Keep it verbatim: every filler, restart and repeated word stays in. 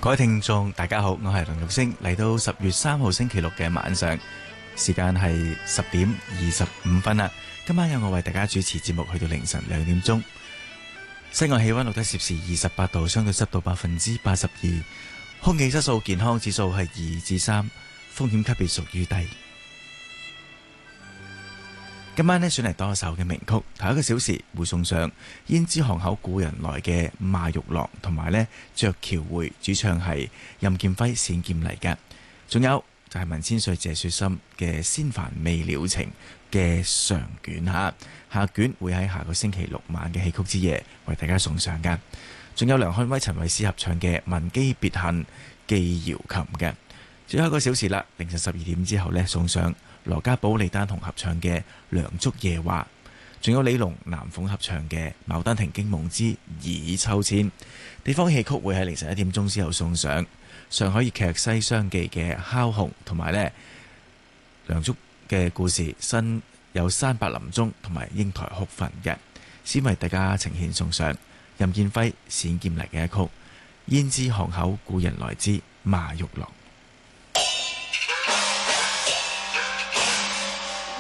各位聽眾大家好，我係林玉星，嚟到十月三號星期六嘅晚上，時間係十點二十五分啦。今晚有我為大家主持節目，去到凌晨兩點鐘。室外氣溫錄得攝氏二十八度，相對濕度百分之八十二，空氣質素健康指數係二至三，風險級別屬於低。今晚呢選嚟多首嘅名曲，頭一個小時會送上胭脂巷口故人來嘅馬玉郎，同埋呢鵲橋會，主唱係任劍輝、冼劍麗嘅。仲有就係文千歲、謝雪心嘅仙凡未了情嘅上卷吓，下卷會喺下個星期六晚嘅戲曲之夜為大家送上嘅。仲有梁漢威、陳慧思合唱嘅《聞姬別恨寄瑤琴》嘅。最後一個小時啦，凌晨十二點之後呢，送上羅家寶、李丹同合唱嘅《梁祝夜話》，仲有李龍、南鳳合唱嘅《牡丹亭驚夢之倚秋千》。地方戲曲會喺凌晨一點鐘之後送上上海粵劇《西廂記》嘅《敲紅》，同埋呢梁祝嘅故事新有山伯臨終同埋英台哭墳嘅。先為大家呈獻送上任劍輝、冼劍麗嘅一曲《胭脂巷口故人來之馬玉郎》。